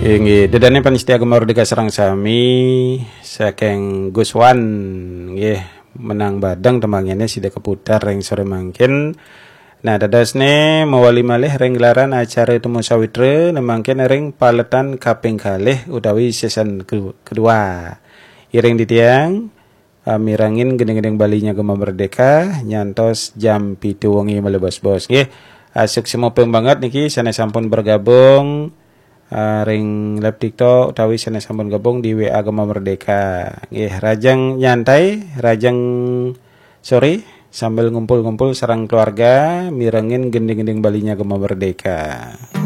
Nggih, dedane panitia Agama Merdeka sareng sami saking Guswan nggih menang badang temangene sida keputar ring sore mangkin. Nah, dadasne mawali malih ring gelaran acara Temu Sawitra nemangkin ring paletan kaping kalih utawi season kedua. Iring ditiang mirangin gendeng-gendeng balinya Agama Merdeka nyantos jam 7 wengi melebos-bos nggih. Asuk semopeng banget niki sanes sampun bergabung ring live TikTok utawi sanes sampun gabung di WA Agama Merdeka. Nggih, rajang nyantai, rajang sore sambil ngumpul-ngumpul sareng keluarga mirengin gending-gending balinya Agama Merdeka.